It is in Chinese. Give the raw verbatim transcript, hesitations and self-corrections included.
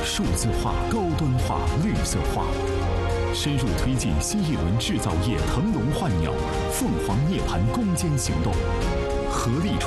数字化、高端化、绿色化，深入推进新一轮制造业腾笼换鸟、凤凰涅槃攻坚行动，合力